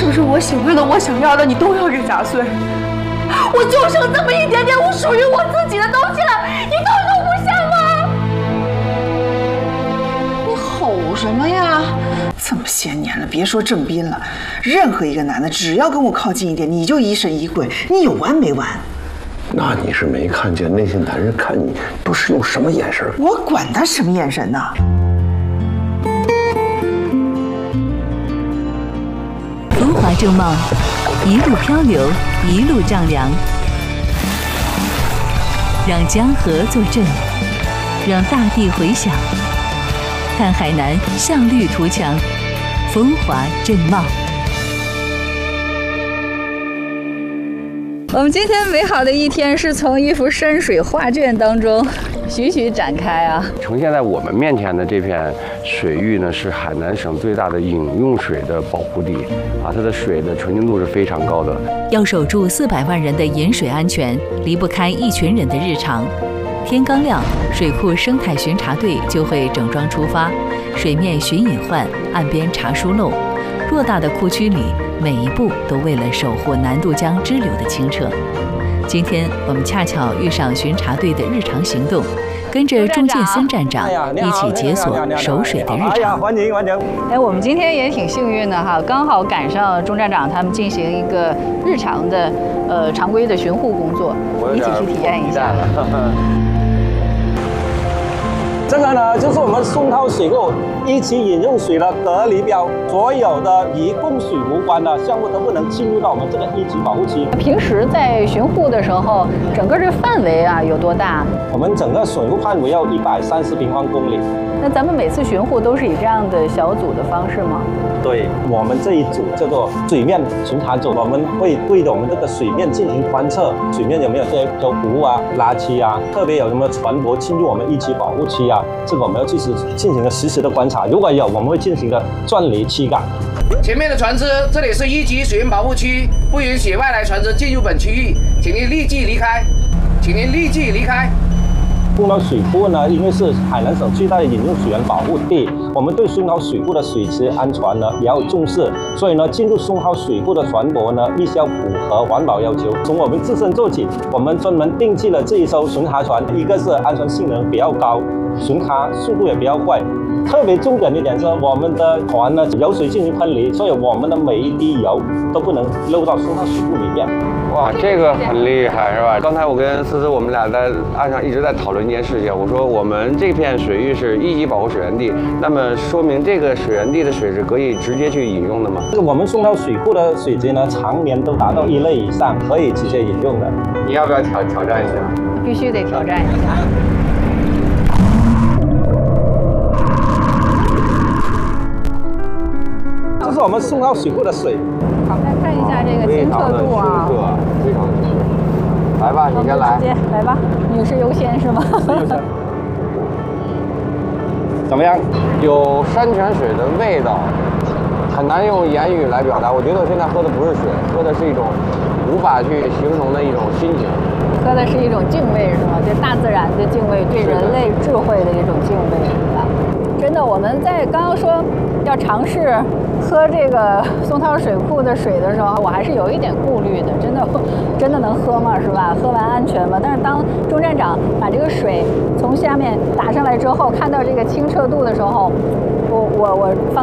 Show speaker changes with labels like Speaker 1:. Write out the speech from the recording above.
Speaker 1: 是不是我喜欢的、我想要的，你都要给砸碎？我就剩这么一点点我属于我自己的东西了，你都容不下吗？
Speaker 2: 你吼什么呀？这么些年了，别说郑斌了，任何一个男的只要跟我靠近一点，你就疑神疑鬼，你有完没完？
Speaker 3: 那你是没看见那些男人看你都是用什么眼神？
Speaker 2: 我管他什么眼神呢？
Speaker 4: 风华正茂，一路漂流，一路丈量，让江河作证，让大地回响。看海南向绿图强，风华正茂。
Speaker 5: 我们今天美好的一天是从一幅山水画卷当中徐徐展开啊！
Speaker 6: 呈现在我们面前的这片水域呢，是海南省最大的饮用水的保护地啊，它的水的纯净度是非常高的。
Speaker 4: 要守住400万人的饮水安全，离不开一群人的日常。天刚亮，水库生态巡查队就会整装出发，水面巡隐患，岸边查疏漏。偌大的库区里，每一步都为了守护南渡江支流的清澈。今天我们恰巧遇上巡查队的日常行动，跟着钟建森站长一起解锁守水的日常。
Speaker 7: 欢迎欢迎！
Speaker 5: 哎，我们今天也挺幸运的哈，刚好赶上钟站长他们进行一个日常的常规的巡护工作，一起去体验一下。
Speaker 7: 这个呢，就是我们松涛水库一级饮用水的隔离标，所有的与供水无关的项目都不能进入到我们这个一级保护区。
Speaker 5: 平时在巡护的时候，整个这范围啊有多大？
Speaker 7: 我们整个水库范围要130平方公里。
Speaker 5: 那咱们每次巡护都是以这样的小组的方式吗？
Speaker 7: 对，我们这一组叫做水面巡查组，我们会对着我们这个水面进行观测，水面有没有这些漂浮啊、垃圾啊，特别有什么船舶进入我们一级保护区啊，这个我们要进行个实时的观察，如果有，我们会进行个钻离驱赶。
Speaker 8: 前面的船只，这里是一级水源保护区，不允许外来船只进入本区域，请您立即离开，请您立即离开。
Speaker 7: 松涛水库呢，因为是海南省最大的饮用水源保护地，我们对松涛水库的水质安全呢也要重视，所以呢，进入松涛水库的船舶呢，必须要符合环保要求。从我们自身做起，我们专门定制了这一艘巡查船，一个是安全性能比较高，巡查速度也比较快。特别重点的一点是，我们的船呢油水进行分离，所以我们的每一滴油都不能漏到松涛水库里面。
Speaker 6: 哇，这个很厉害是吧？刚才我跟思思我们俩在岸上一直在讨论一件事情，我说我们这片水域是一级保护水源地，那么说明这个水源地的水是可以直接去饮用的吗？
Speaker 7: 我们松涛水库的水质呢，常年都达到1类以上，可以直接饮用的。
Speaker 6: 你要不要挑战一下？
Speaker 5: 必须得挑战一下。
Speaker 7: 这是我们松涛水库的水。
Speaker 5: 好，来看一下这个清澈度啊，
Speaker 6: 非常清澈。来吧，你先来。
Speaker 5: 直接来吧，女士优先是吗？
Speaker 7: 怎么样？
Speaker 6: 有山泉水的味道，很难用言语来表达。我觉得我现在喝的不是水，喝的是一种无法去形容的一种心情。
Speaker 5: 喝的是一种敬畏是吗？对大自然的敬畏，对人类智慧的一种敬畏，是吧？真的，我们在刚刚说要尝试喝这个松涛水库的水的时候，我还是有一点顾虑的。真的能喝吗？是吧？喝完安全吗？但是当钟站长把这个水从下面打上来之后，看到这个清澈度的时候，我放